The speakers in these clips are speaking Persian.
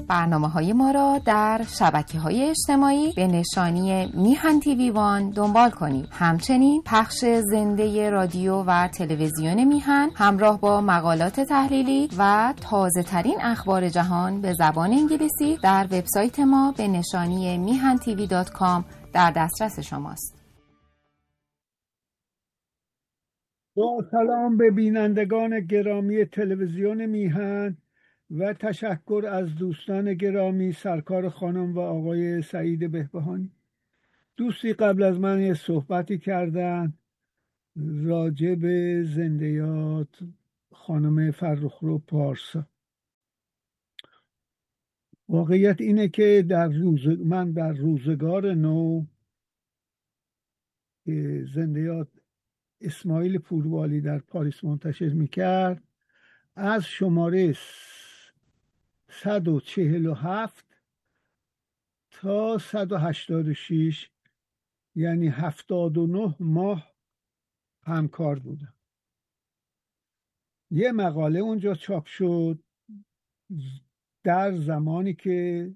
برنامه‌های ما را در شبکه‌های اجتماعی به نشانی میهن تیوی وان دنبال کنید. همچنین پخش زنده رادیو و تلویزیون میهن همراه با مقالات تحلیلی و تازه‌ترین اخبار جهان به زبان انگلیسی در وبسایت ما به نشانی mihantv.com در دسترس شماست. با سلام به بینندگان گرامی تلویزیون میهن و تشکر از دوستان گرامی سرکار خانم و آقای سعید بهبهانی. دوستی قبل از من یه صحبتی کردن راجع به زندیات خانم فرخرو پارسا. واقعیت اینه که من در روزگار نو زندیات اسماعیل پوروالی در پاریس منتشر میکرد از شماره 147 تا 186 یعنی 79 ماه همکار بودم. یه مقاله اونجا چاپ شد در زمانی که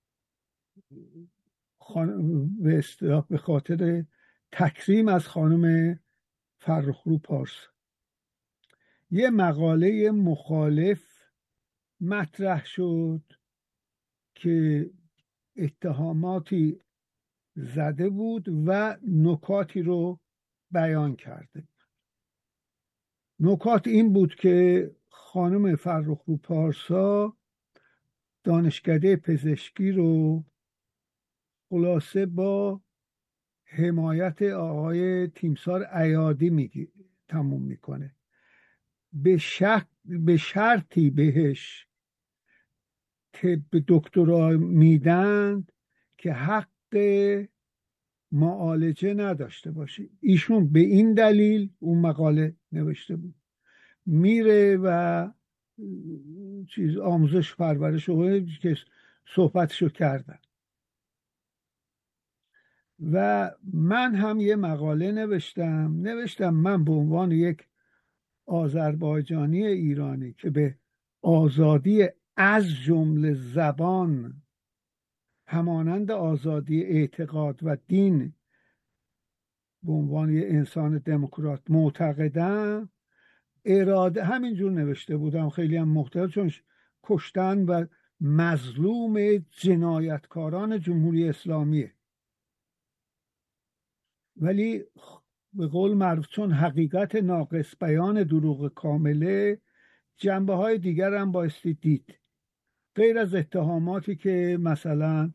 به خاطر تکریم از خانم فرخرو پارسا یه مقاله مخالف مطرح شد که اتهاماتی زده بود و نکاتی رو بیان کرده. نکات این بود که خانم فرخرو پارسا دانشکده پزشکی رو خلاصه با حمایت آقای تیمسار عیادی تموم میکنه. به شرطی بهش دکترا میدن که حق معالجه نداشته باشه. ایشون به این دلیل اون مقاله نوشته بود میره و آموزش پرورش که صحبتشو کردن و من هم یه مقاله نوشتم من به عنوان یک آذربایجانی ایرانی که به آزادی از جمله زبان همانند آزادی اعتقاد و دین به عنوان یک انسان دموکرات معتقدم، اراده همینجور نوشته بودم، خیلی هم محتاط، چون کشتن و مظلوم جنایتکاران جمهوری اسلامیه. ولی به قول معروف چون حقیقت ناقص بیان دروغ کامله، جنبه های دیگر هم بایستی دید، غیر از اتهاماتی که مثلا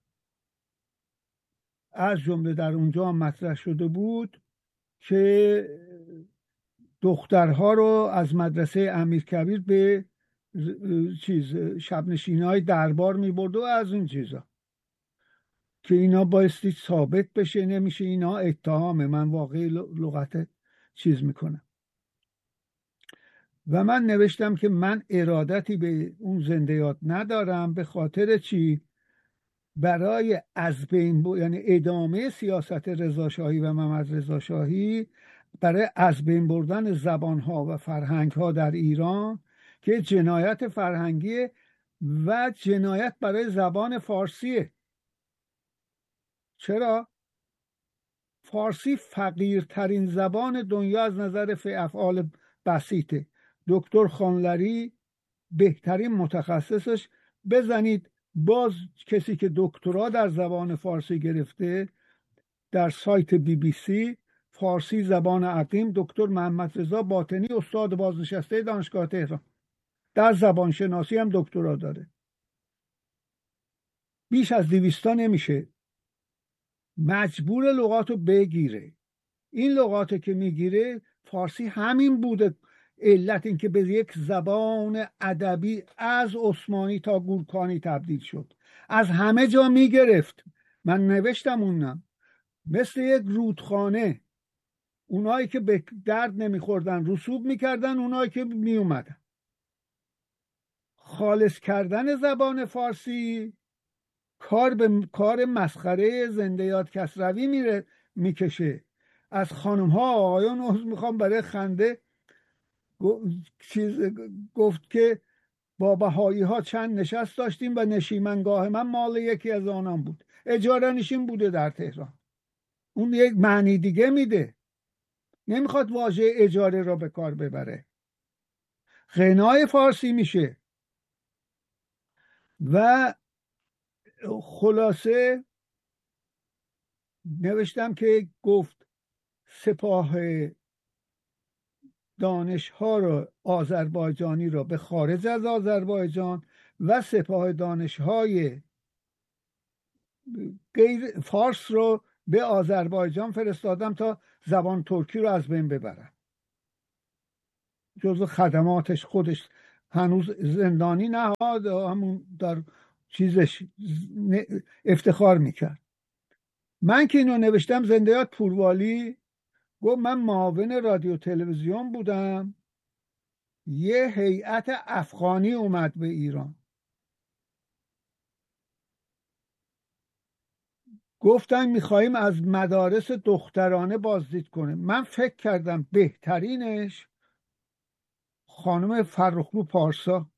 از جمله در اونجا هم مطرح شده بود که دخترها رو از مدرسه امیرکبیر به شبنشینای دربار میبرد و از این چیزا که اینا بایستی ثابت بشه، نمیشه، اینا اتهامه. من واقعی لغت میکنم و من نوشتم که من ارادتی به اون زندیات ندارم. به خاطر چی؟ برای از بین یعنی ادامه سیاست رضاشاهی و محمد رضاشاهی، برای از بین بردن زبانها و فرهنگها در ایران که جنایت فرهنگی و جنایت برای زبان فارسیه. چرا؟ فارسی فقیرترین زبان دنیا از نظر افعال بسیطه. دکتر خانلری بهترین متخصصش، بزنید باز کسی که دکترا در زبان فارسی گرفته در سایت BBC، فارسی زبان عقیم، دکتر محمد رضا باطنی، استاد بازنشسته دانشگاه تهران، در زبان شناسی هم دکترا داره. بیش از 200 نمیشه، مجبور لغاتو بگیره. این لغاتو که میگیره فارسی همین بوده. علت این که به یک زبان ادبی از عثمانی تا گورکانی تبدیل شد، از همه جا میگرفت. من نوشتم اونم مثل یک رودخانه، اونایی که به درد نمیخوردن رسوب میکردن، اونایی که میومدن. خالص کردن زبان فارسی کار مسخره زندیات کسروی میکشه. از خانم ها آقایان میخوام برای خنده گفت که با بهایی ها چند نشست داشتیم و نشیمنگاه من مال یکی از آنان بود. اجاره نشین بوده در تهران. اون یک معنی دیگه میده، نمیخواد واژه اجاره را به کار ببره. غنای فارسی میشه. و خلاصه نوشتم که گفت سپاه دانش‌ها را آذربایجانی را به خارج از آذربایجان و سپاه دانش‌های غیر فارس رو به آذربایجان فرستادم تا زبان ترکی رو از بین ببرن. جزو خدماتش خودش هنوز زندانی نهاد، همون در چیزش افتخار میکرد. من که اینو نوشتم، زندیات پوروالی گفت من معاون رادیو تلویزیون بودم، یه هیئت افغانی اومد به ایران، گفتن میخواییم از مدارس دخترانه بازدید کنیم. من فکر کردم بهترینش خانم فرخرو پارسا.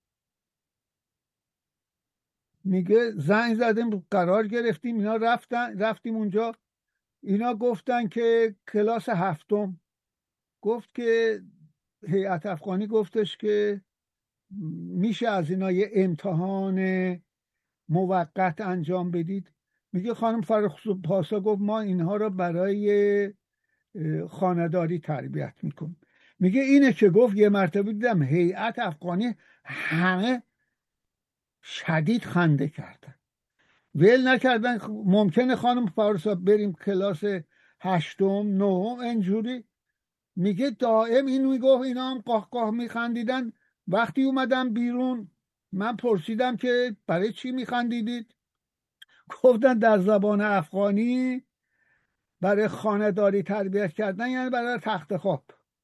میگه زنگ زدیم قرار گرفتیم، اینا رفتیم اونجا، اینا گفتن که کلاس هفتم. گفت که هیئت افغانی گفتش که میشه از اینا یه امتحان موقت انجام بدید. میگه خانم فرخرو پارسا گفت ما اینها را برای خانه‌داری تربیت میکنیم. میگه اینه که گفت یه مرتبه دیدم هیئت افغانی همه شدید خنده کردن، ول نکردن. ممکنه خانم پارسا بریم کلاس هشتم نهم اینجوری. میگه دائم این میگفت، اینا هم قاه قاه میخندیدن. وقتی اومدم بیرون من پرسیدم که برای چی میخندیدید؟ گفتن در زبان افغانی برای خانه‌داری تربیت کردن یعنی برای تخت خواب.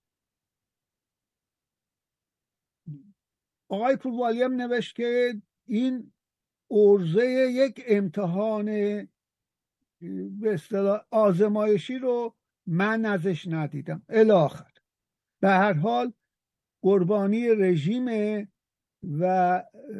آقای پوروالی هم نوشت که این عرضه یک امتحان به اصطلاح آزمایشی رو من ازش ندیدم الی آخر. به هر حال قربانی رژیمه و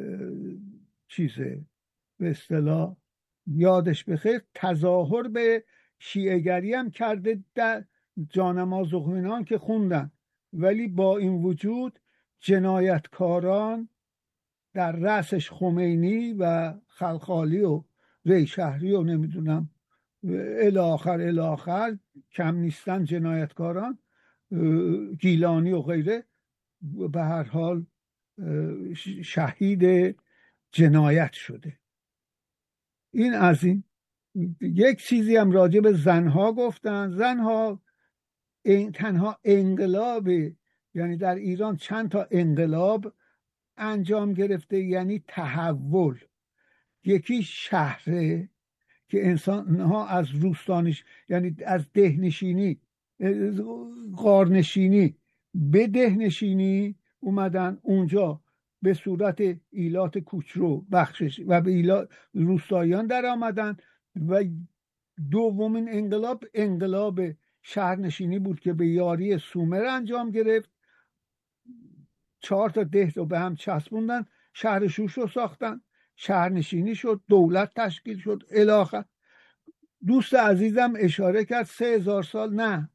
چیزه به اصطلاح یادش بخیر تظاهر به شیعه‌گری هم کرده در جانماز و خوینان که خوندن، ولی با این وجود جنایتکاران در رأسش خمینی و خلخالی و ری شهری و نمیدونم الی آخر کم نیستن جنایتکاران، گیلانی و غیره، به هر حال شهید جنایت شده. این از این. یک چیزی هم راجع به زنها گفتن. زنها تنها انقلاب، یعنی در ایران چند تا انقلاب انجام گرفته، یعنی تحول. یکی شهره که انسان ها از روستانش، یعنی از دهنشینی غارنشینی به دهنشینی اومدن، اونجا به صورت ایلات کوچرو بخشش و به ایلات روستاییان در آمدن. و دومین انقلاب شهرنشینی بود که به یاری سومر انجام گرفت. 4 تا ده رو به هم چسبوندن، شهر شوش رو ساختن، شهرنشینی شد، دولت تشکیل شد الی آخر. دوست عزیزم اشاره کرد 3000 سال نه،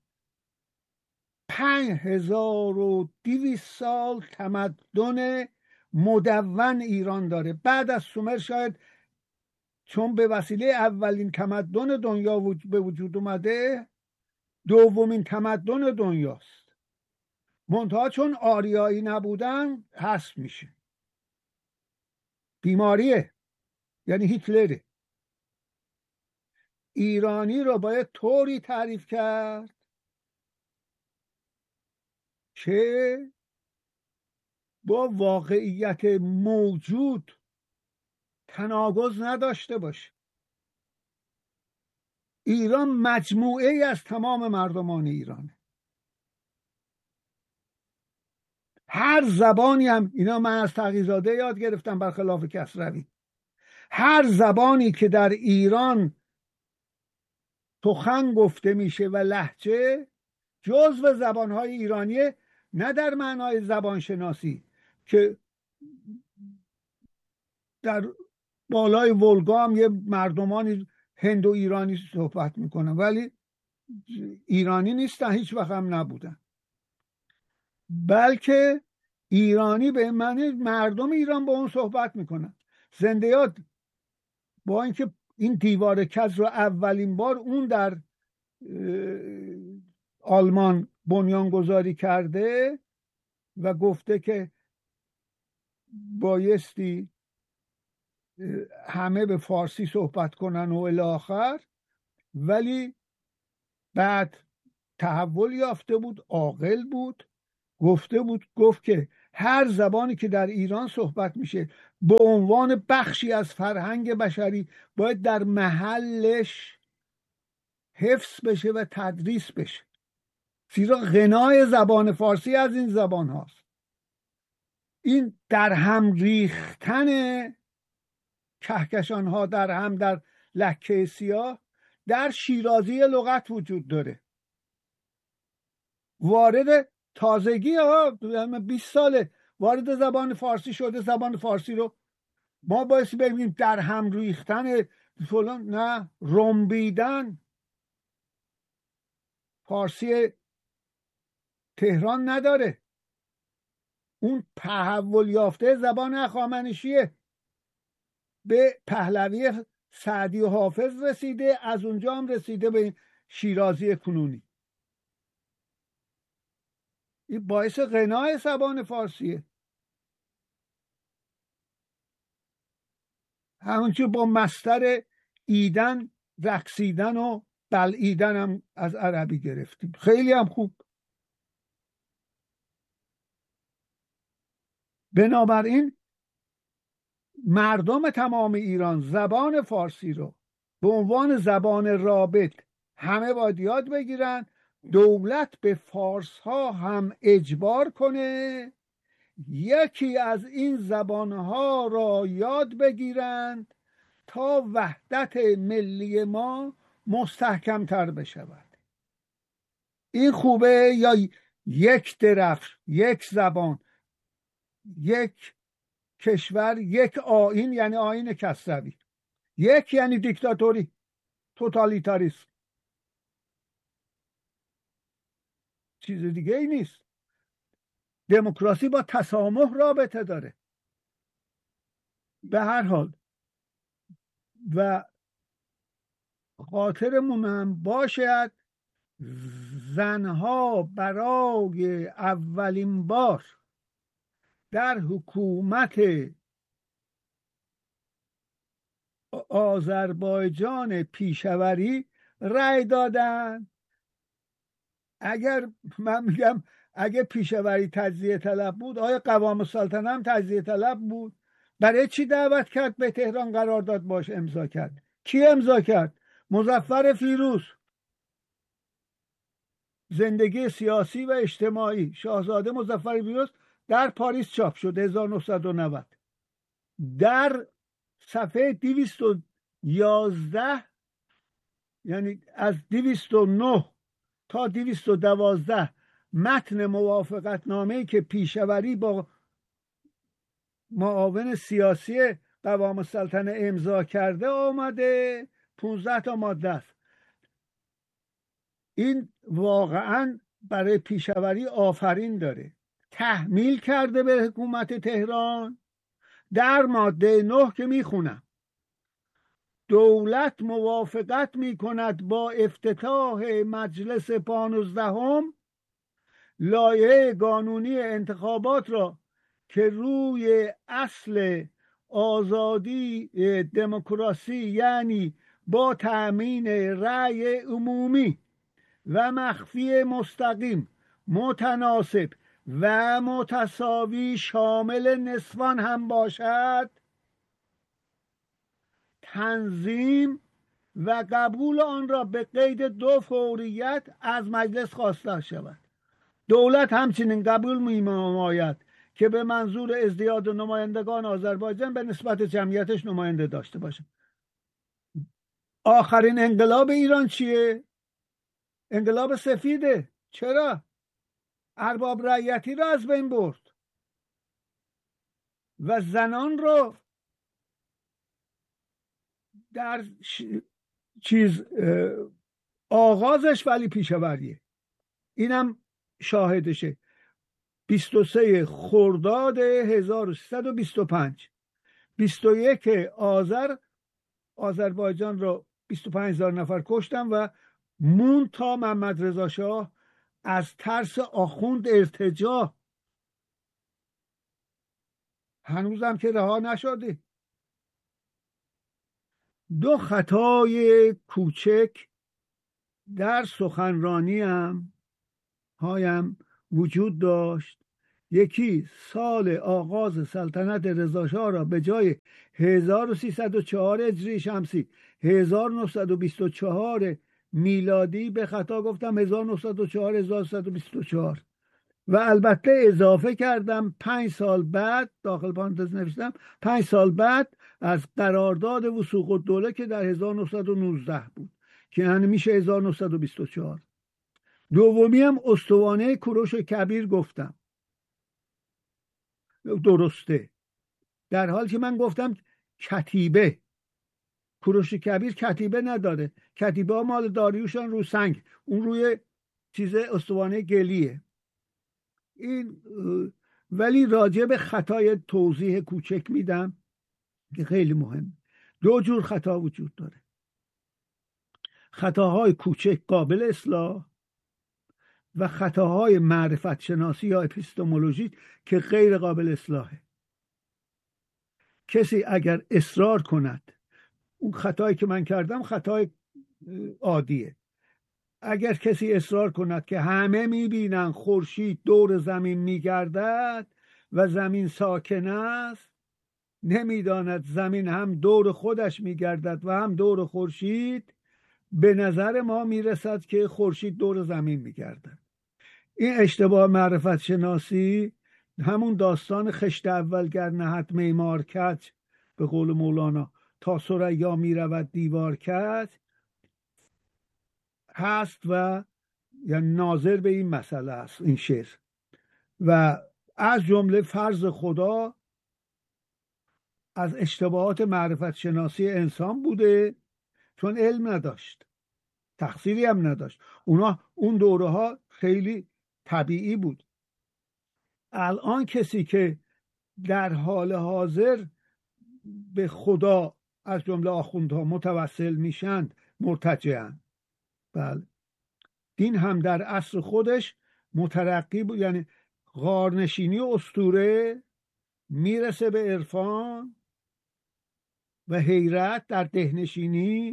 5200 سال تمدن مدون ایران داره. بعد از سومر شاید چون به وسیله اولین تمدن دنیا به وجود اومده، دومین تمدن دنیاست. منتها چون آریایی نبودن حذف میشه. بیماریه، یعنی هیتلره. ایرانی رو باید طوری تعریف کرد که با واقعیت موجود تناقض نداشته باشه. ایران مجموعه ای از تمام مردمان ایرانه. هر زبانی هم، اینا من از تقی‌زاده یاد گرفتم برخلاف کسروی، هر زبانی که در ایران سخن گفته میشه و لهجه جزو زبانهای ایرانیه، نه در معنای زبان شناسی که در بالای ولگا هم یه مردمانی هند و ایرانی صحبت میکنن، ولی ایرانی نیستن، هیچ وقت هم نبودن، بلکه ایرانی به معنی مردم ایران با اون صحبت میکنن. زنده یاد با اینکه این دیوار کج رو اولین بار اون در آلمان بنیانگذاری کرده و گفته که بایستی همه به فارسی صحبت کنن و الی آخر، ولی بعد تحول یافته بود، عاقل بود، گفت که هر زبانی که در ایران صحبت میشه به عنوان بخشی از فرهنگ بشری باید در محلش حفظ بشه و تدریس بشه، زیرا غنای زبان فارسی از این زبان هاست. این در هم ریختن کهکشان ها در هم در لکه سیاه در شیرازی لغت وجود داره. وارد تازگی 20 ساله وارد زبان فارسی شده. زبان فارسی رو ما باید ببینیم در هم ریختن فلان، نه، رنبیدن. فارسی تهران نداره، اون تحول یافته زبان هخامنشیه، به پهلوی، سعدی و حافظ رسیده، از اونجا هم رسیده به شیرازی کنونی. این باعث غنای زبان فارسیه. همونجور با مصدر ایدن، رقصیدن و بلعیدن هم از عربی گرفتیم، خیلی هم خوب. بنابراین مردم تمام ایران زبان فارسی رو به عنوان زبان رابط همه باید یاد بگیرن. دولت به فارس ها هم اجبار کنه یکی از این زبان ها را یاد بگیرند تا وحدت ملی ما مستحکم تر بشود. این خوبه یا یک درفش، یک زبان، یک کشور، یک آیین، یعنی آیین کسروی، یک یعنی دیکتاتوری، توتالیتاریسم، چیز دیگه ای نیست. دموکراسی با تسامح رابطه داره. به هر حال و خاطرمون هم باشد زنها برای اولین بار در حکومت آذربایجان پیشوری رأی دادن. اگر من میگم اگه پیشوری تجزیه طلب بود، آیا قوام السلطنه هم تجزیه طلب بود؟ برای چی دعوت کرد به تهران قرارداد باش امضا کرد؟ کی امضا کرد؟ مظفر فیروز. زندگی سیاسی و اجتماعی شاهزاده مظفر فیروز در پاریس چاپ شد 1990. در صفحه 211، یعنی از 209 تا 212 متن موافقت نامه‌ای که پیشوری با معاون سیاسی قوام السلطنه امضا کرده آمده. 15 تا ماده است. این واقعا برای پیشوری آفرین داره. تحمیل کرده به حکومت تهران. در ماده 9 که میخونم: دولت موافقت میکند با افتتاح مجلس 15 لایحه قانونی انتخابات را که روی اصل آزادی دموکراسی، یعنی با تأمین رأی عمومی و مخفی مستقیم، متناسب و متساوی، شامل نسوان هم باشد، تنظیم و قبول آن را به قید 2 فوریت از مجلس خواسته شود. دولت همچنین قبول می‌نماید که به منظور ازدیاد نمایندگان آذربایجان به نسبت جمعیتش نماینده داشته باشد. آخرین انقلاب ایران چیه؟ انقلاب سفیده. چرا؟ ارباب رعیتی را از بین برد و زنان رو در چیز آغازش ولی پیشاوریه. اینم شاهدشه. 23 خرداد 1325، 21 آذر آذربایجان رو 25,000 نفر کشتن و مون تا محمد رضا شاه از ترس آخوند ارتجاع هنوزم که رها نشده. دو خطای کوچک در سخنرانی هایم وجود داشت. یکی سال آغاز سلطنت رضا شاه را به جای 1304 هجری شمسی 1924 میلادی به خطا گفتم 1904 1124 و البته اضافه کردم 5 سال بعد، داخل پرانتز نوشتم 5 سال بعد از قرارداد وثوق الدوله که در 1919 بود که یعنی میشه 1924. دومی هم استوانه کوروش کبیر گفتم، درسته، در حالی که من گفتم کتیبه. کوروش کبیر کتیبه نداره، کتیبه ها مال داریوشان رو سنگ، اون روی چیز استوانه گلیه. این ولی راجع به خطای توضیح کوچک میدم که خیلی مهم. دو جور خطا وجود داره: خطاهای کوچک قابل اصلاح و خطاهای معرفت شناسی یا اپیستمولوژی که غیر قابل اصلاحه. کسی اگر اصرار کند، اون خطایی که من کردم خطای عادیه، اگر کسی اصرار کند که همه میبینن خورشید دور زمین میگردد و زمین ساکن است، نمیداند زمین هم دور خودش میگردد و هم دور خورشید، به نظر ما میرسد که خورشید دور زمین میگردد. این اشتباه معرفت شناسی همون داستان خشت اولگر نهد معمار کج، به قول مولانا تا ثریا میرود دیوار کج هست و یعنی ناظر به این مسئله است این شعر. و از جمله فرض خدا از اشتباهات معرفت شناسی انسان بوده، چون علم نداشت، تقصیری هم نداشت. اون دوره ها خیلی طبیعی بود. الان کسی که در حال حاضر به خدا از جمله آخوندها متوسل میشند مرتجعند. بله، دین هم در عصر خودش مترقی بود، یعنی غارنشینی و اسطوره میرسه به عرفان و حیرت در دهنشینی.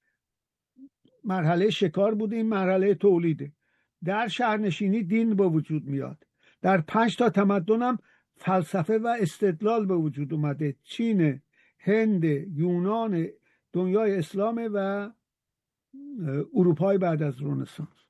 مرحله شکار بود، این مرحله تولیده. در شهرنشینی دین به وجود میاد. در 5 تا تمدن هم فلسفه و استدلال به وجود اومده: چین، هند، یونان، دنیای اسلام و اروپای بعد از رنسانس.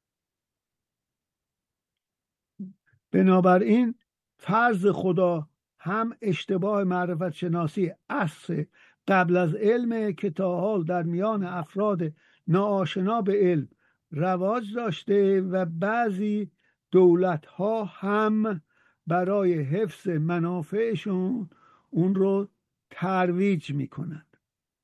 بنابراین فرض خدا هم اشتباه معرفت شناسی عصر قبل از علم که تا حال در میان افراد ناآشنا به علم رواج داشته و بعضی دولت‌ها هم برای حفظ منافعشون اون رو ترویج میکنند.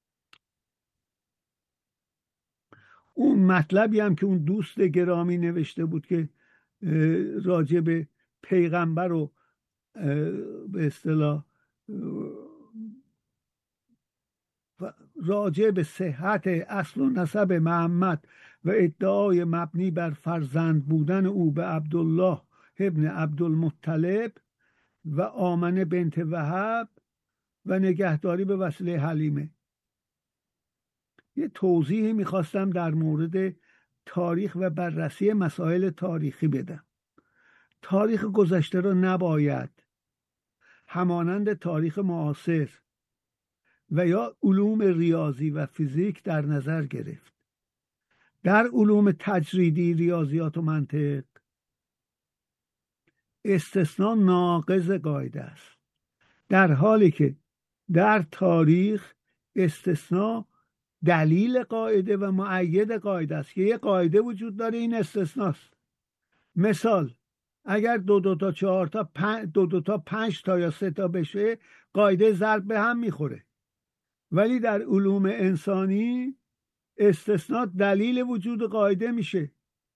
اون مطلبی هم که اون دوست گرامی نوشته بود که راجع به پیغمبر و به اصطلاح راجع به صحت اصل و نسب محمد و ادعای مبنی بر فرزند بودن او به عبدالله ابن عبدالمطلب و آمنه بنت وهب و نگهداری به وسیله حلیمه. یه توضیحی میخواستم در مورد تاریخ و بررسی مسائل تاریخی بدم. تاریخ گذشته را نباید همانند تاریخ معاصر و یا علوم ریاضی و فیزیک در نظر گرفت. در علوم تجریدی، ریاضیات و منطق، استثناء ناقض قاعده است، در حالی که در تاریخ استثناء دلیل قاعده و مؤید قاعده است که یه قاعده وجود داره، این استثناست. مثال اگر 2 تا 4 تا 2 تا 5 تا یا 3 تا بشه، قاعده ضرب به هم میخوره. ولی در علوم انسانی استثناء دلیل وجود قاعده میشه.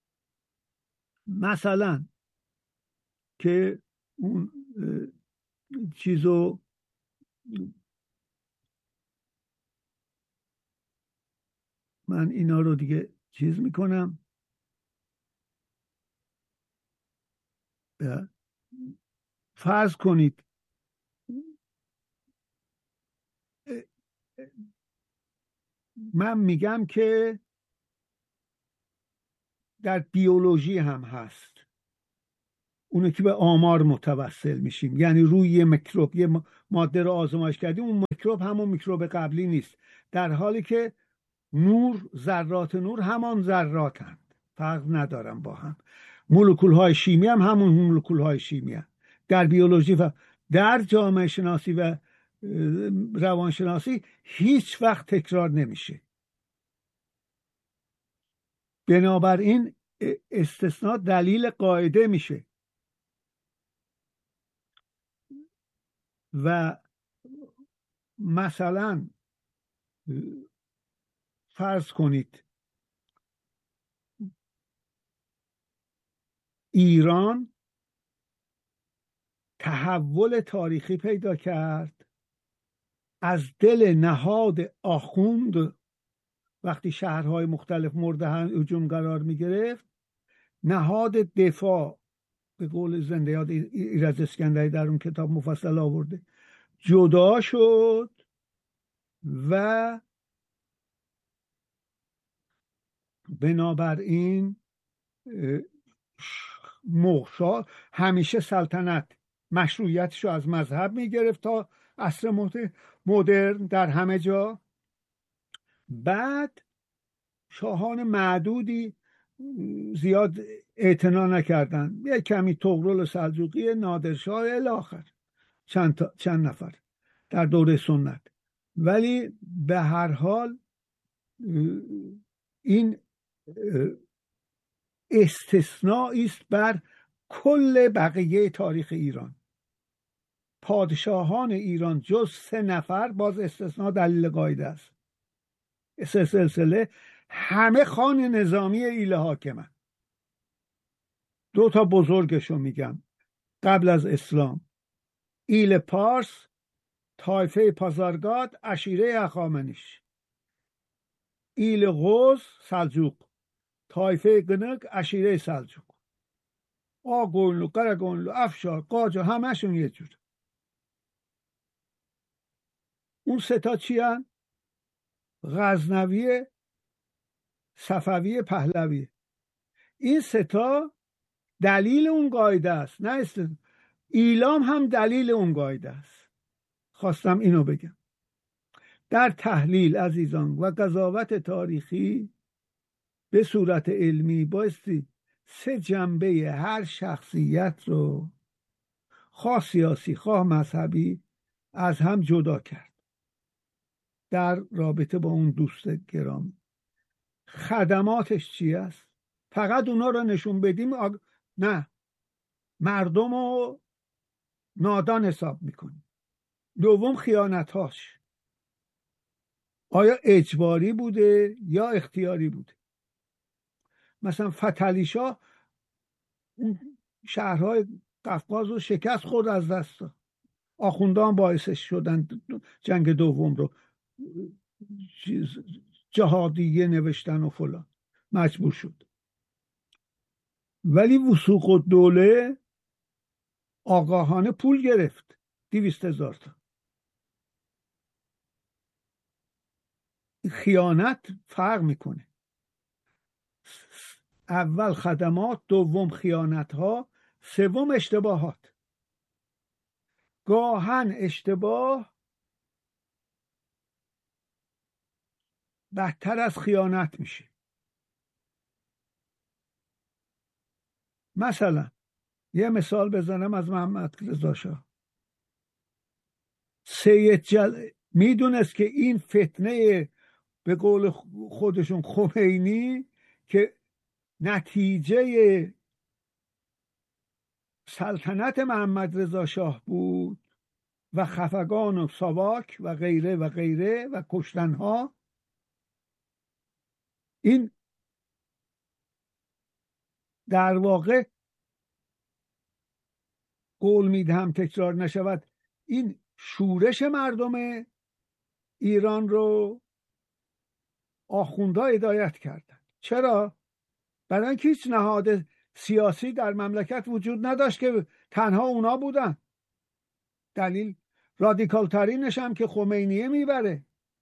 مثلا که اون چیزو من اینا رو دیگه چیز میکنم، فرض کنید من میگم که در بیولوژی هم هست، اونه که به آمار متوسل میشیم، یعنی روی یه میکروب یه ماده رو آزمایش کردیم، اون میکروب همون میکروب قبلی نیست، در حالی که نور، ذرات نور همان ذراتند، فرق ندارن با هم. مولکول های شیمی هم همون مولکول های شیمی هم. در بیولوژی و در جامعه شناسی و روانشناسی هیچ وقت تکرار نمیشه. بنابراین استثناء دلیل قاعده میشه. و مثلا فرض کنید ایران تحول تاریخی پیدا کرد از دل نهاد آخوند. وقتی شهرهای مختلف مورد هجوم قرار می گرفت، نهاد دفاع، به قول زنده یاد ایرج اسکندری در اون کتاب مفصل آورده، جدا شد و بنابراین موشا همیشه سلطنت مشروعیتش رو از مذهب می گرفت تا عصر مدرن در همه جا. بعد شاهان معدودی زیاد اعتنا نکردن، یک کمی طغرل سلجوقی، نادرشاه الاخر، چند نفر در دوره سنت. ولی به هر حال این استثنایی است بر کل بقیه تاریخ ایران. پادشاهان ایران جز 3 نفر، باز استثناء دلیل قاعده است، سلسله همه خان نظامی ایل حاکمن. 2 تا بزرگشو میگم قبل از اسلام: ایل پارس، طایفه پازارگاد، عشیره هخامنش. ایل غوز، سلجوق، طایفه گنگ، عشیره سلجوق. آگونلو، قرگونلو، افشار، قاجار، همشون یه جور. اون 3 تا چی هن؟ غزنوی، صفوی، پهلوی. این 3 تا دلیل اون قاعده است، نه ایلام هم دلیل اون قاعده است. خواستم اینو بگم. در تحلیل عزیزان و قضاوت تاریخی به صورت علمی بایستی 3 جنبه هر شخصیت رو، خواه سیاسی خواه مذهبی، از هم جدا کرد. در رابطه با اون دوست گرامی، خدماتش چی است؟ فقط اونا رو نشون بدیم نه، مردم رو نادان حساب میکنیم. دوم، خیانتاش، آیا اجباری بوده یا اختیاری بوده؟ مثلا فتلیشاه اون شهرهای قفقاز رو شکست خورد، از دست داد. آخوندان باعثش شدن جنگ دوم رو جهادیه نوشتن و فلان، مجبور شد. ولی وثوق الدوله آگاهانه پول گرفت، 200,000 تا. خیانت فرق میکنه. اول خدمات، دوم خیانت ها، سوم اشتباهات. گاهن اشتباه بدتر از خیانت میشه. مثلا یه مثال بزنم از محمد رضا شاه. میدونست که این فتنه، به قول خودشون خمینی، که نتیجه سلطنت محمد رضا شاه بود، و خفگان و ساواک و غیره و غیره و کشتنها، این در واقع قول میدهم تکرار نشود، این شورش مردم ایران رو آخوندها هدایت کردن. چرا؟ برای اینکه هیچ نهاد سیاسی در مملکت وجود نداشت که تنها اونا بودن. دلیل رادیکال ترینش هم که خمینیه میبره.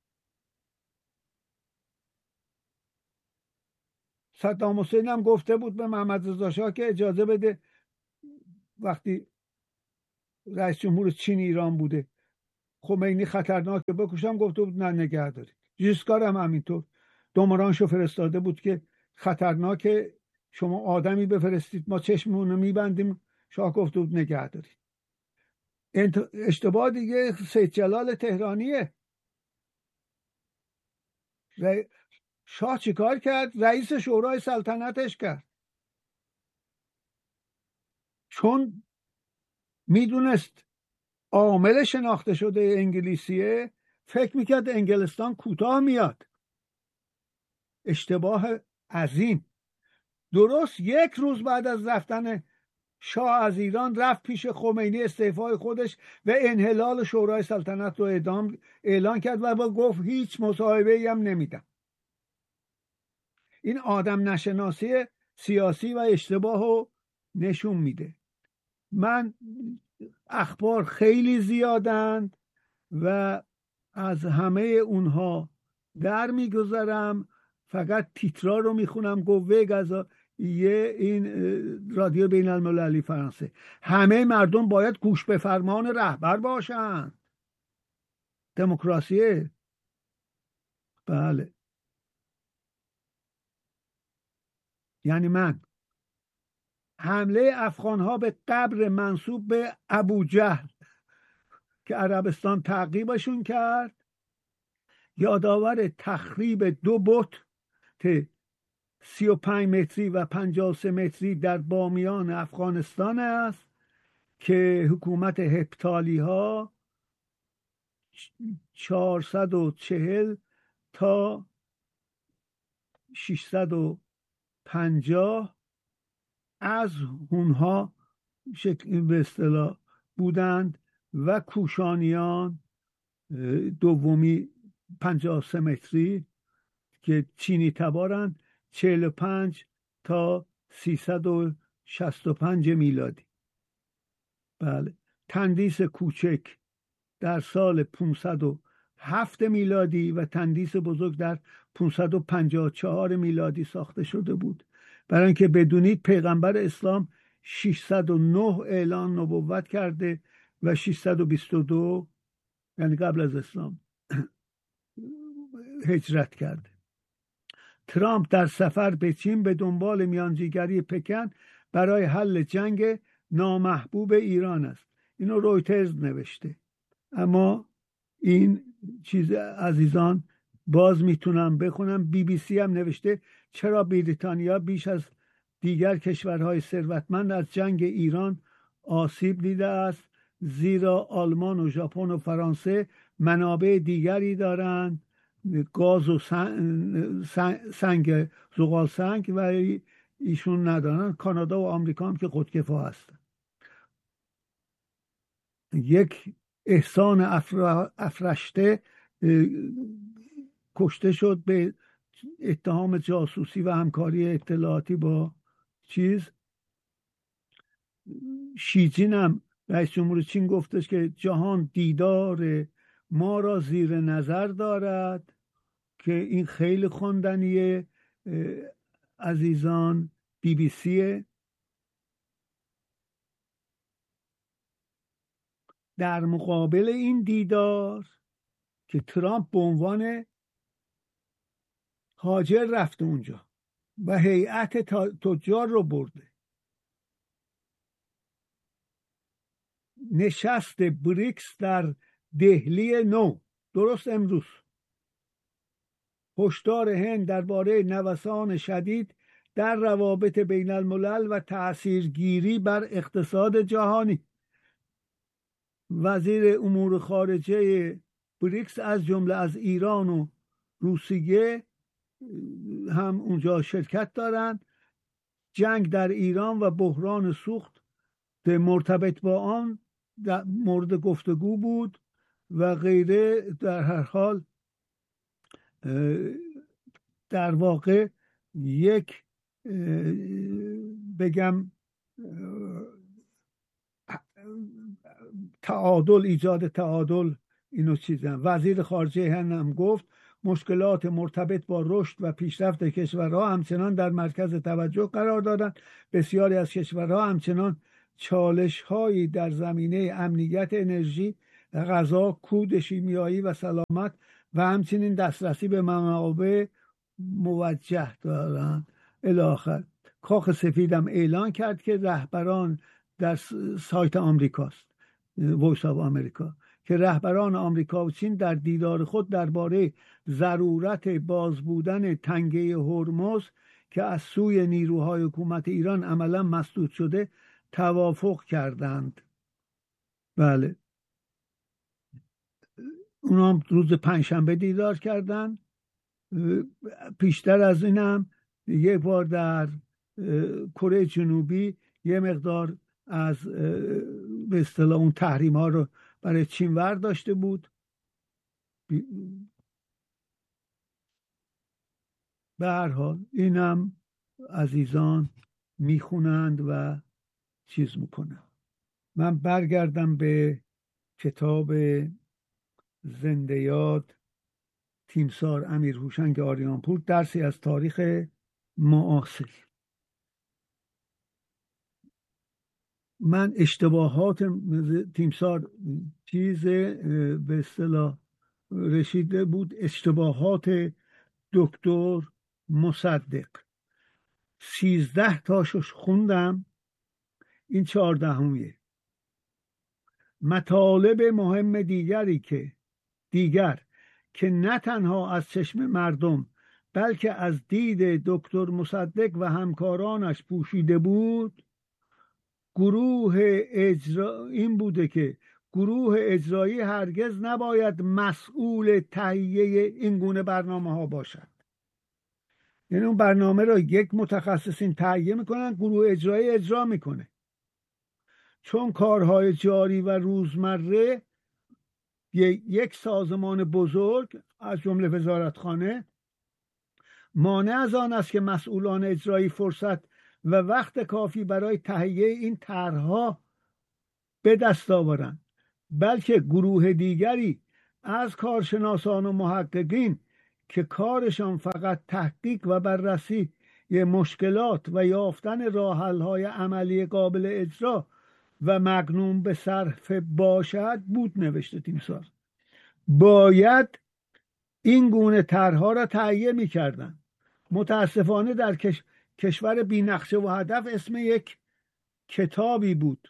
صدام حسین هم گفته بود به محمد رضا شاه که اجازه بده، وقتی رئیس جمهور چین ایران بوده خمینی خطرناکه بکشم، گفته بود نه نگه دارید. ژیسکار هم همینطور دومرانشو فرستاده بود که خطرناکه، شما آدمی بفرستید ما چشممون رو میبندیم. شاه گفته بود نگه دارید. اشتباه دیگه سید جلال تهرانیه. شاه چیکار کرد؟ رئیس شورای سلطنتش کرد، چون میدونست عامل شناخته شده انگلیسیه، فکر میکرد انگلستان کوتاه میاد. اشتباه عظیم. درست یک روز بعد از رفتن شاه از ایران رفت پیش خمینی استعفای خودش و انحلال شورای سلطنت رو اعلان کرد و با گفت هیچ مصاحبه‌ای هم نمیدم. این آدم نشناسی سیاسی و اشتباه رو نشون میده. من اخبار خیلی زیادند و از همه اونها در میگذرم، فقط تیترا رو میخونم. گوه گزا این رادیو بین المللی فرانسه، همه مردم باید گوش به فرمان رهبر باشند. دموکراسیه. بله. یعنی من حمله افغانها به قبر منسوب به ابو جهل که عربستان تعقیبشون کرد، یادآور تخریب 2 بت 35 متری و 53 متری در بامیان افغانستان است که حکومت هپتالی ها 440 تا 650 از اونها به اصطلاح بودند و کوشانیان دومی 53 متری که چینی تبارند 45 تا 365 میلادی. بله. تندیس کوچک در سال 507 میلادی و تندیس بزرگ در 554 میلادی ساخته شده بود. برای اینکه بدونید پیغمبر اسلام 609 اعلان نبوت کرده و 622 یعنی قبل از اسلام هجرت کرده. ترامپ در سفر به چین به دنبال میانجیگری پکن برای حل جنگ نامحبوب ایران است. اینو رویترز نوشته. اما این چیز عزیزان باز میتونم بخونم. BBC هم نوشته چرا بریتانیا بیش از دیگر کشورهای ثروتمند از جنگ ایران آسیب دیده است، زیرا آلمان و ژاپن و فرانسه منابع دیگری دارند، گاز و سنگ زغال سنگ، و ایشون ندارن. کانادا و آمریکا هم که خودکفا هستن. یک احسان افرشته کشته شد به اتهام جاسوسی و همکاری اطلاعاتی با شیجین. هم رئیس جمهور چین گفتش که جهان دیدار ما را زیر نظر دارد، که این خیلی خواندنیه عزیزان. BBC. در مقابل این دیدار که ترامپ به عنوان هاجر رفته اونجا و هیئت تجار رو برده، نشست بریکس در دهلی نو درست امروز، هشدار هند درباره نوسان شدید در روابط بین الملل و تأثیرگیری بر اقتصاد جهانی. وزیر امور خارجه بریکس از جمله از ایران و روسیه هم اونجا شرکت دارن. جنگ در ایران و بحران سوخت مرتبط با آن مورد گفتگو بود و غیره. در هر حال در واقع یک بگم تعادل، ایجاد تعادل، اینو چیزن. وزیر خارجه هم گفت مشکلات مرتبط با رشد و پیشرفت کشورها همچنان در مرکز توجه قرار دارند. بسیاری از کشورها همچنان چالش‌هایی در زمینه امنیت انرژی، غذا، کود شیمیایی و سلامت و همچنین دسترسی به منابع موجه دارند. الی آخر. کاخ سفید هم اعلان کرد که رهبران در سایت آمریکاست، وایس آف آمریکا، که رهبران آمریکا و چین در دیدار خود درباره ضرورت باز بودن تنگه هرمز که از سوی نیروهای حکومت ایران عملا مسدود شده توافق کردند. بله، اونا هم روز پنجشنبه دیدار کردند. پیشتر از اینم یک بار در کره جنوبی یه مقدار از به اصطلاح اون تحریم ها رو برای چین ور داشته بود. به هر حال اینم عزیزان میخونند و چیز میکنند. من برگردم به کتاب زنده یاد تیمسار امیر هوشنگ آریانپور، درسی از تاریخ معاصر. من اشتباهات تیمسار چیز به اصطلاح رسیده بود، اشتباهات دکتر مصدق 13 تاشوش خوندم، این 14میه. مطالب مهم دیگر که نه تنها از چشم مردم بلکه از دید دکتر مصدق و همکارانش پوشیده بود این بوده که گروه اجرایی هرگز نباید مسئول تهیه این گونه برنامه ها باشد. یعنی اون برنامه را یک متخصصین تهیه میکنن، گروه اجرایی اجرا میکنه. چون کارهای جاری و روزمره یک سازمان بزرگ از جمله وزارتخانه مانع از آن است که مسئولان اجرایی فرصت و وقت کافی برای تهیه این طرح‌ها به دست آورند، بلکه گروه دیگری از کارشناسان و محققین که کارشان فقط تحقیق و بررسی مشکلات و یافتن راه‌حل‌های عملی قابل اجرا و مقنون به صرف باشد بود، نوشته تیمسار، باید این گونه طرح‌ها را تهیه می‌کردند. متاسفانه در کشور بی نقشه و هدف اسم یک کتابی بود.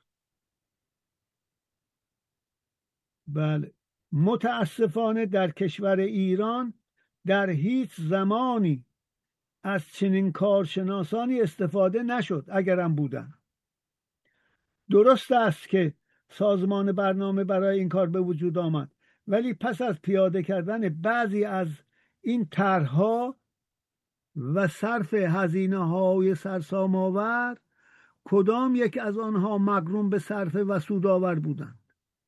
بله، متاسفانه در کشور ایران در هیچ زمانی از چنین کارشناسانی استفاده نشد، اگرم بودن. درست است که سازمان برنامه برای این کار به وجود آمد، ولی پس از پیاده کردن بعضی از این طرح‌ها و صرف هزینه‌های سرسام‌آور، کدام یک از آنها مقرون به صرف و سودآور بودند؟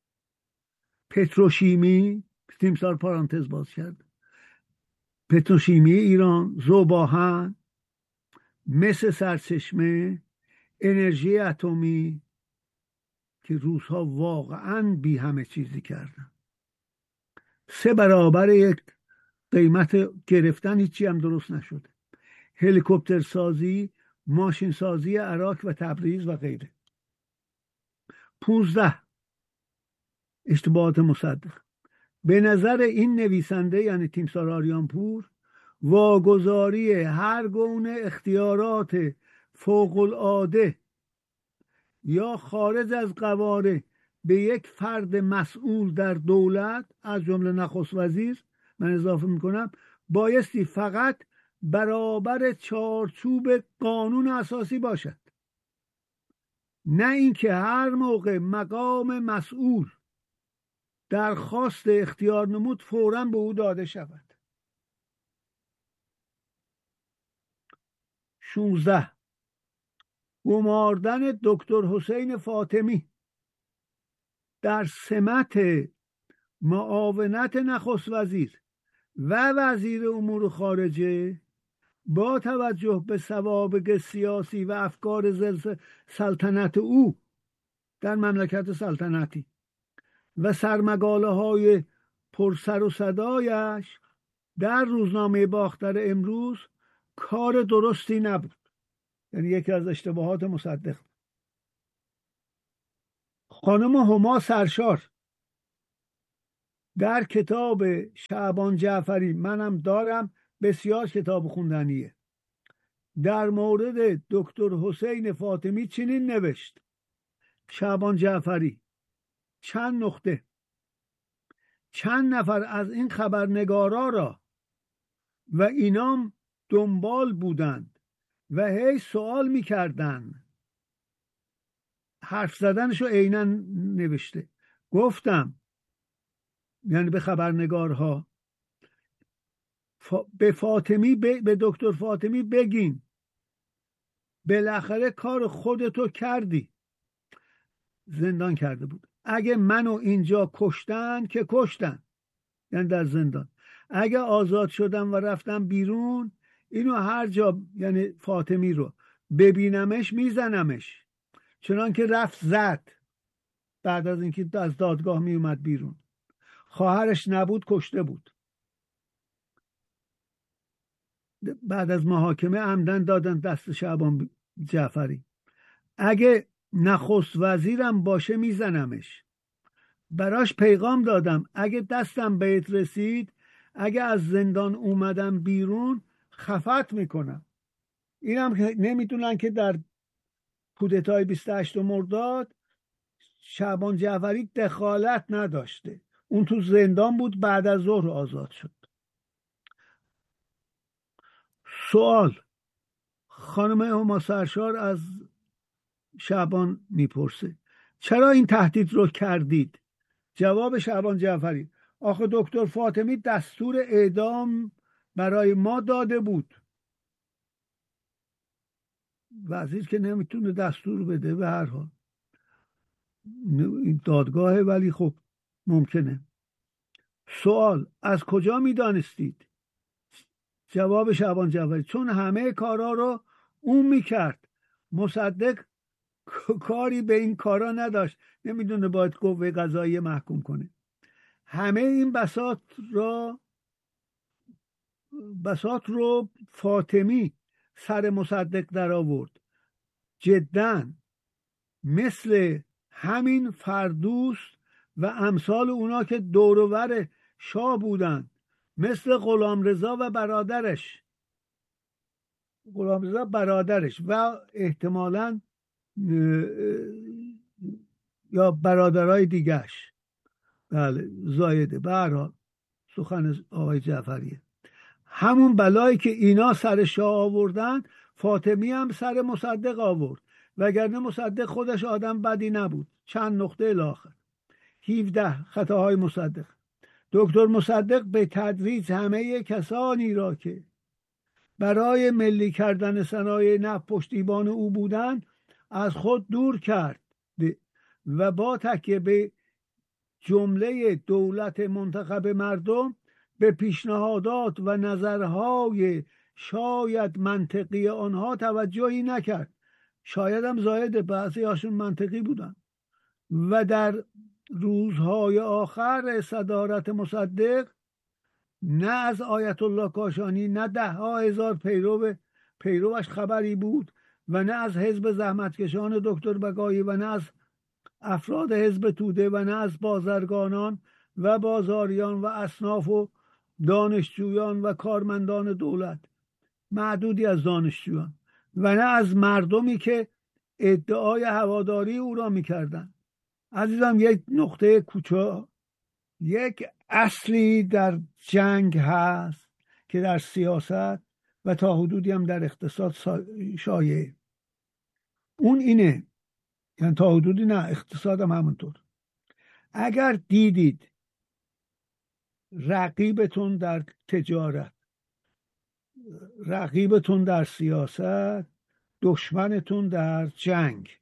پتروشیمی، تیمسار پارانتز باز کرد، پتروشیمی ایران، ذوب‌آهن، مس سرچشمه، انرژی اتمی که روس‌ها واقعاً بی همه چیزی کردن. 3 برابر یک قیمت گرفتن هیچی هم درست نشده. هلیکوپتر سازی، ماشین سازی عراق و تبریز و غیره. 15 اشتباهات مصدق. به نظر این نویسنده یعنی تیمسار آریانپور، واگذاری هر گونه اختیارات فوق‌العاده یا خارج از قواره به یک فرد مسئول در دولت از جمله نخست وزیر، من اضافه میکنم، بایستی فقط برابر چارچوب قانون اساسی باشد، نه اینکه هر موقع مقام مسئول درخواست اختیار نمود فوراً به او داده شود. 16 گماردن دکتر حسین فاطمی در سمت معاونت نخست وزیر و وزیر امور خارجه با توجه به سوابق سیاسی و افکار سلطنت او در مملکت سلطنتی و سرمقاله های پرسر و صدایش در روزنامه باختر امروز کار درستی نبود. یعنی یکی از اشتباهات مصدق. خانم هما سرشار در کتاب شعبان جعفری، منم دارم، بسیار کتاب خوندنیه، در مورد دکتر حسین فاطمی چنین نوشت. شعبان جعفری چند نقطه: چند نفر از این خبرنگارا را و اینام دنبال بودند و هی سوال میکردن. حرف زدنشو عیناً نوشته. گفتم، یعنی به خبرنگارها، به فاطمی، به دکتر فاطمی بگین بالاخره کار خودتو کردی. زندان کرده بود. اگه منو اینجا کشتن که کشتن، یعنی در زندان. اگه آزاد شدم و رفتم بیرون، اینو هر جا، یعنی فاطمی رو ببینمش میزنمش. چنان که رفت زد بعد از اینکه از دادگاه می اومد بیرون. خواهرش نبود، کشته بود. بعد از محاکمه عمدن دادن دست شعبان جعفری. اگه نخست وزیرم باشه میزنمش. براش پیغام دادم اگه دستم بهت رسید، اگه از زندان اومدم بیرون خفت میکنم. اینم نمیدونن که در کودتای 28 مرداد شعبان جعفری دخالت نداشته. اون تو زندان بود، بعد از ظهر آزاد شد. سوال: خانم هما سرشار از شعبان میپرسه چرا این تهدید رو کردید؟ جواب شعبان جعفری: آخه دکتر فاطمی دستور اعدام برای ما داده بود. وزیر که نمیتونه دستور بده به هر حال، این دادگاهه، ولی خب ممکنه. سوال: از کجا میدانستید؟ جواب شعبان جعفری: چون همه کارا رو اون میکرد. مصدق کاری به این کارا نداشت، نمیدونه باید قوه قضاییه محکوم کنه. همه این بساط رو فاطمی سر مصدق در آورد. جداً مثل همین فردوست و امثال اونا که دور و بر شاه بودن، مثل غلامرضا و برادرش و احتمالاً یا برادرای دیگرش، بله، زایده. به هر حال سخن آقای جعفریه. همون بلایی که اینا سر شاه آوردن، فاطمی هم سر مصدق آورد، وگرنه مصدق خودش آدم بدی نبود. چند نقطه الاخر. 17 خطاهای مصدق. دکتر مصدق به تدریج همه کسانی را که برای ملی کردن صنایع نفت پشتیبان او بودند از خود دور کرد و با تکیه به جمله دولت منتخب مردم به پیشنهادات و نظرهای شاید منطقی آنها توجهی نکرد. شاید هم زاید، بعضی هاشون منطقی بودن. و در روزهای آخر صدارت مصدق نه از آیت الله کاشانی نه 10,000 پیروش خبری بود و نه از حزب زحمتکشان دکتر بقایی و نه از افراد حزب توده و نه از بازرگانان و بازاریان و اصناف و دانشجویان و کارمندان دولت، معدودی از دانشجویان، و نه از مردمی که ادعای هواداری او را میکردند. عزیزم، یک نقطه کوچا، یک اصلی در جنگ هست که در سیاست و تا حدودی هم در اقتصاد شایعه. اون اینه، یعنی تا حدودی نه، اقتصاد هم همونطور. اگر دیدید رقیبتون در تجارت، رقیبتون در سیاست، دشمنتون در جنگ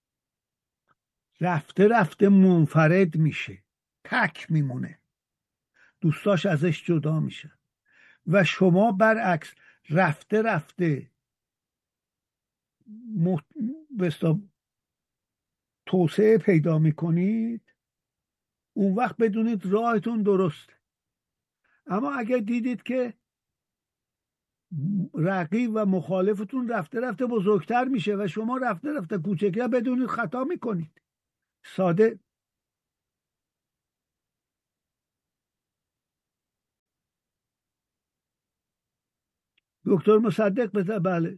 رفته رفته منفرد میشه، تک میمونه، دوستاش ازش جدا میشه. و شما برعکس رفته رفته توسعه پیدا میکنید، اون وقت بدونید راهتون درسته. اما اگر دیدید که رقیب و مخالفتون رفته رفته بزرگتر میشه و شما رفته رفته کوچکتر، بدونید خطا میکنید. ساده. دکتر مصدق بله.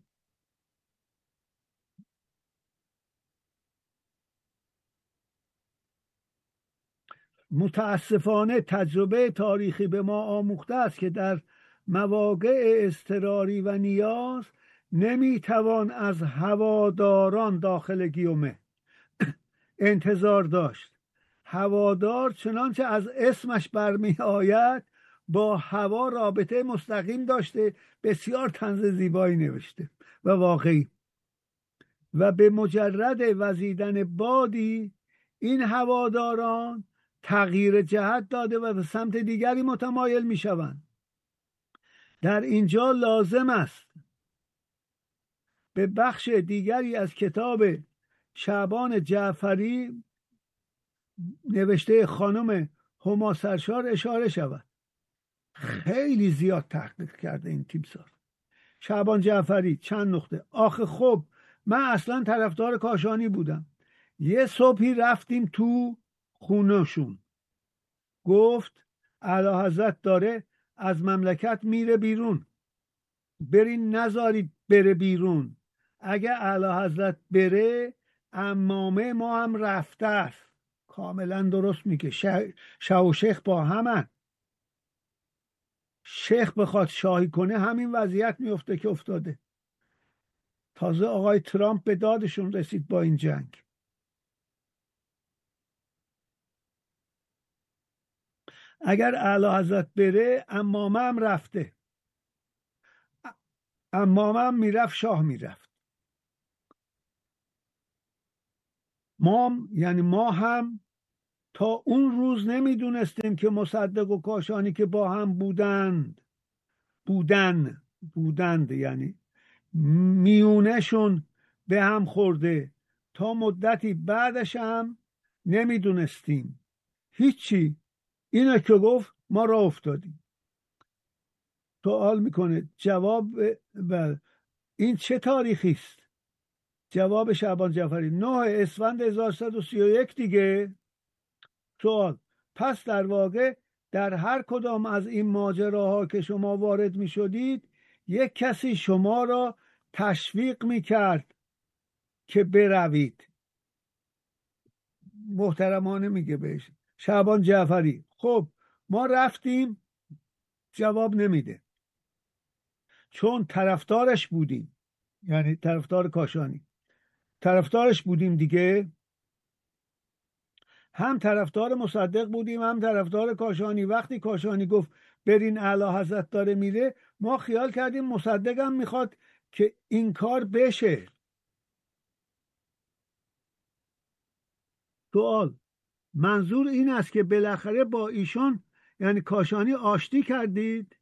متاسفانه تجربه تاریخی به ما آموخته است که در مواقع اضطراری و نیاز نمیتوان از هواداران داخل گیومه انتظار داشت. هوادار چنانچه از اسمش برمی آید با هوا رابطه مستقیم داشته. بسیار طنز زیبایی نوشته و واقعی. و به مجرد وزیدن بادی این هواداران تغییر جهت داده و به سمت دیگری متمایل می شوند. در اینجا لازم است به بخش دیگری از کتاب شعبان جعفری نوشته خانم هما سرشار اشاره شود. خیلی زیاد تحقیق کرده این تیمسار. شعبان جعفری چند نقطه. آخه خب من اصلا طرفدار کاشانی بودم. یه صبحی رفتیم تو خونهشون، گفت اعلیحضرت داره از مملکت میره بیرون، برین نذارید بره بیرون. اگه اعلیحضرت بره عمامه ما هم رفته است. کاملا درست میگه. شه و شیخ با همن. شیخ بخواد شاهی کنه همین وضعیت میفته که افتاده. تازه آقای ترامپ به دادشون رسید با این جنگ. اگر اعلیحضرت بره عمامه هم رفته. عمامه هم میرفت، شاه میرفت. ما هم تا اون روز نمیدونستیم که مصدق و کاشانی که با هم بودند یعنی میونشون به هم خورده. تا مدتی بعدش هم نمیدونستیم هیچی. اینو که گفت ما را افتادیم. سوال میکنه جواب این چه تاریخی است؟ جواب شعبان جعفری 9 اسفند 1131 دیگه. سوال پس در واقع در هر کدام از این ماجراها که شما وارد می شدید یک کسی شما را تشویق می کرد که بروید. محترمانه میگه بهش شعبان جعفری. خب ما رفتیم، جواب نمیده، چون طرفدارش بودیم، یعنی طرفدار کاشانی، طرفدارش بودیم دیگه. هم طرفدار مصدق بودیم هم طرفدار کاشانی. وقتی کاشانی گفت برین اعلیحضرت داره میره، ما خیال کردیم مصدق هم میخواد که این کار بشه. سوال منظور این است که بالاخره با ایشون یعنی کاشانی آشتی کردید؟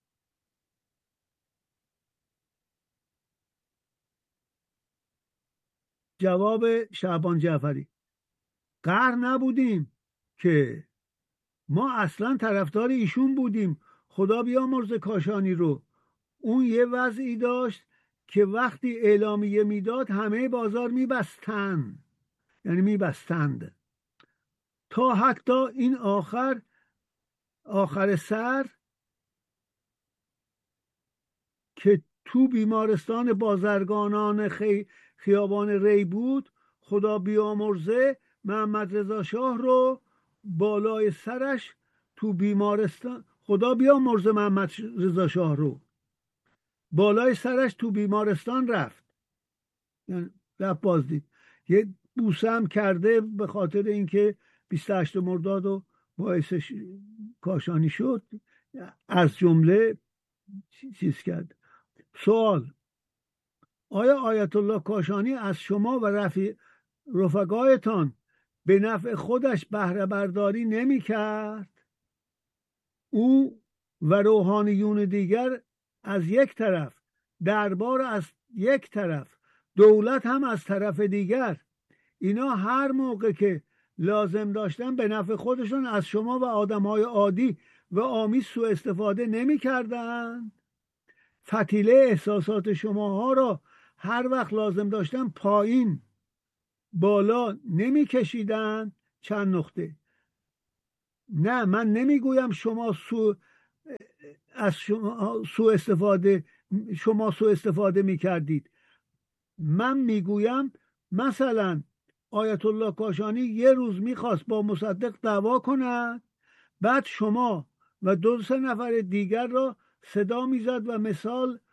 جواب شعبان جعفری قهر نبودیم که ما اصلا طرفدار ایشون بودیم. خدا بیامرز کاشانی رو. اون یه وضعی داشت که وقتی اعلامیه میداد همه بازار میبستند، یعنی میبستند تا حتی این آخر سر که تو بیمارستان بازرگانان خیابان ری بود، خدا بیامرزه محمد رضا شاه رو بالای سرش تو بیمارستان، خدا بیامرزه محمد رضا شاه رو بالای سرش تو بیمارستان رفت، یعنی رفت بازدید. یه بوسه هم کرده به خاطر اینکه 28 مرداد رو باعث کاشانی شد، از جمله چیز کرد. سوال: آیا آیت الله کاشانی از شما و رفقایتان به نفع خودش بهره برداری نمی کرد؟ او و روحانیون دیگر از یک طرف، دربار از یک طرف، دولت هم از طرف دیگر، اینا هر موقع که لازم داشتن به نفع خودشون از شما و آدمهای عادی و عامی سوء استفاده نمی کردن؟ فتیله احساسات شماها را هر وقت لازم داشتن پایین بالا نمی کشیدن؟ چند نقطه. نه، من نمیگویم شما سوء استفاده می کردید. من میگویم مثلا آیت الله کاشانی یه روز میخواست با مصدق دعوا کند، بعد شما و 2-3 نفر دیگر را صدا میزد و مثال